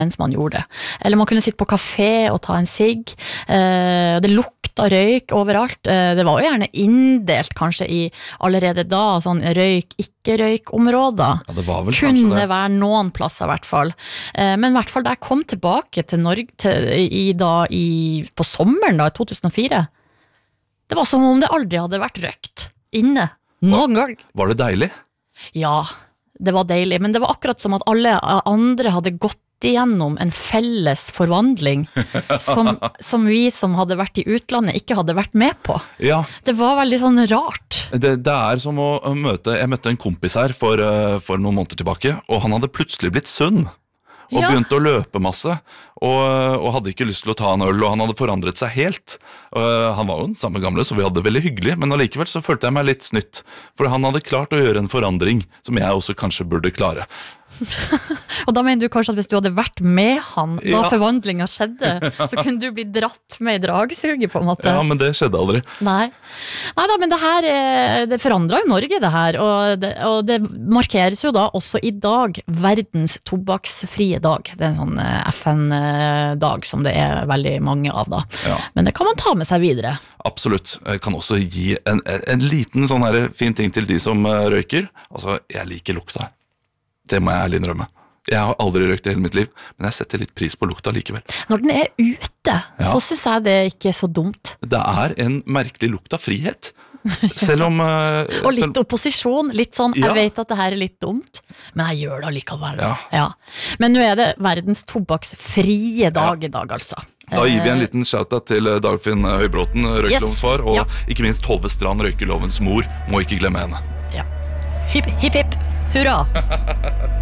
mens man gjorde det. Eller man kunne sitte på kafé og ta en sigg. Det lukta røyk overalt. Det var jo gjerne inndelt kanskje i allerede da, sånn røyk, ikke-røyk-områder. Ja, det var vel kunne kanskje det. være noen plasser i hvert fall. Men i hvert fall da jeg kom tilbake til Norge på sommeren da, i 2004, det var som om det aldri hadde vært røykt inne. Noen gang. Var det deilig? Ja, det var deilig, men det var akkurat som at alle andre hadde gått igjennom en felles forvandling som vi som hadde vært i utlandet ikke hadde vært med på. Ja. Det var veldig sånn rart. Det som å jeg møtte en kompis her for noen måneder tilbake, og han hadde plutselig blitt sunn. Og begynte å løpe masse, og hadde ikke lyst til å ta en øl, og han hadde forandret seg helt. Han var jo den samme gamle, så vi hadde det veldig hyggelig, men allikevel så følte jeg meg litt snytt, for han hadde klart å gjøre en forandring, som jeg også kanskje burde klare. Og da mener du kanskje at hvis du hadde vært med han da forvandlingen skjedde, så kunne du bli dratt med i dragsuget på en måte. Ja, men det skjedde aldri. Neida, men det her det forandret jo Norge det her, og det markeres jo da også i dag verdens tobakksfrie dag. Det er en sånn FN-dag som det er veldig mange av da. Ja. Men det kan man ta med seg videre. Absolutt. Jeg kan også gi en liten sånn her fin ting til de som røyker. Altså, jeg liker lukta. Det må jeg ærlig innrømme. Jeg har aldri røykt i hele mitt liv, men jeg setter litt pris på lukta likevel. Når den er ute, så synes jeg det ikke er så dumt. Det er en merkelig lukt av frihet. Selv om... og litt opposisjon, litt sånn, jeg vet at det her er litt dumt, men jeg gjør det allikevel. Ja. Men nå er det verdens tobakksfrie dag i dag, altså. Da gir vi en liten shoutout til Dagfinn Høybråten, røykelovens far, og ikke minst Tove Strand, røykelovens mor. Må ikke glemme henne. Ja. Hipp, hipp, hipp. Hurra!